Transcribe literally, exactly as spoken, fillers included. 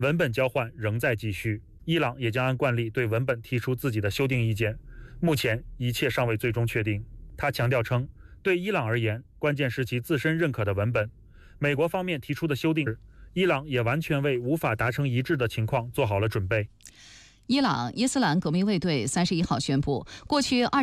文本交换仍在继续。伊朗也将按惯例对文本提出自己的修订意见，目前一切尚未最终确定。他强调称，对伊朗而言，关键是其自身认可的文本。美国方面提出的修订，伊朗也完全为无法达成一致的情况做好了准备。 伊朗伊斯兰革命卫队三十一号宣布，过去二